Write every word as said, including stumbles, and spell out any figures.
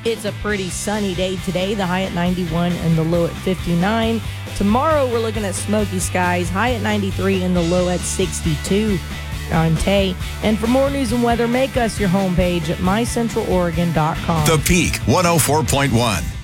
It's a pretty sunny day today. The high at ninety-one and the low at fifty-nine. Tomorrow, we're looking at smoky skies. High at ninety-three and the low at sixty-two. I'm Tay. And for more news and weather, make us your homepage at my central oregon dot com. The Peak one oh four point one.